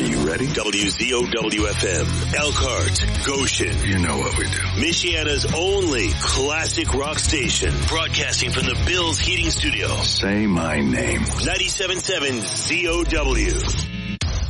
you ready? WZOW-FM, Elkhart, Goshen. You know what we do. Michiana's only classic rock station. Broadcasting from the Bills Heating Studio. Say my name. 97.7 ZOW.